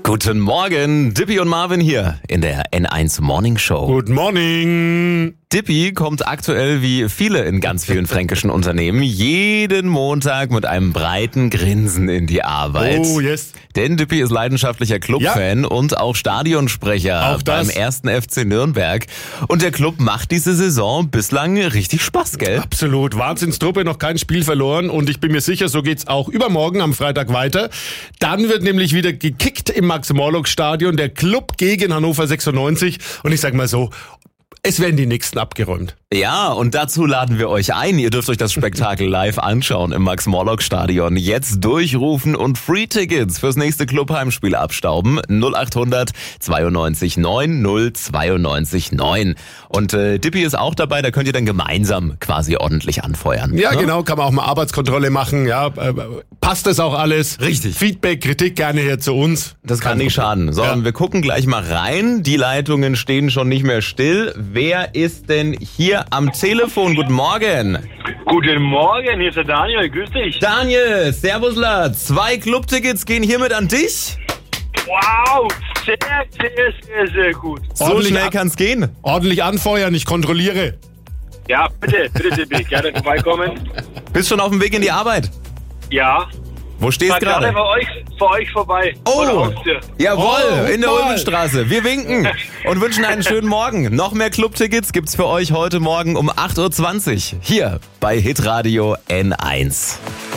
Guten Morgen, Dippy und Marvin hier in der N1 Morning Show. Good morning. Dippy kommt aktuell wie viele in ganz vielen fränkischen Unternehmen jeden Montag mit einem breiten Grinsen in die Arbeit. Oh, yes. Denn Dippy ist leidenschaftlicher Clubfan und auch Stadionsprecher Auch das. beim 1. FC Nürnberg. Und der Club macht diese Saison bislang richtig Spaß, gell? Absolut. Wahnsinnstruppe, noch kein Spiel verloren. Und ich bin mir sicher, so geht's auch übermorgen am Freitag weiter. Dann wird nämlich wieder gekickt im Max-Morlock-Stadion. Der Club gegen Hannover 96. Und ich sag mal so, es werden die nächsten abgeräumt. Ja, und dazu laden wir euch ein. Ihr dürft euch das Spektakel live anschauen im Max-Morlock-Stadion. Jetzt durchrufen und Free-Tickets fürs nächste Clubheimspiel abstauben. 0800 92 9 092 9. Und Dippy ist auch dabei, da könnt ihr dann gemeinsam quasi ordentlich anfeuern. Ja, ne? genau, kann man auch mal Arbeitskontrolle machen. Ja, passt das auch alles? Richtig. Feedback, Kritik gerne hier zu uns. Das kann nicht schaden. So, Ja. und wir gucken gleich mal rein. Die Leitungen stehen schon nicht mehr still. Wer ist denn hier am Telefon? Guten Morgen. Guten Morgen, hier ist der Daniel, grüß dich. Daniel, Servusler. 2 Clubtickets gehen hiermit an dich. Wow, sehr gut. So Ordentlich schnell ab- kann's gehen. Ordentlich anfeuern, ich kontrolliere. Ja, bitte, Tippi, gerne vorbeikommen. Bist schon auf dem Weg in die Arbeit. Ja, Wo stehst fahr gerade gerade? bei euch vorbei. Vor der Oh, Haustür. jawohl, Oh, in der mal. Ulmenstraße. Wir winken und wünschen einen schönen Morgen. Noch mehr Clubtickets gibt's für euch heute Morgen um 8.20 Uhr hier bei Hitradio N1.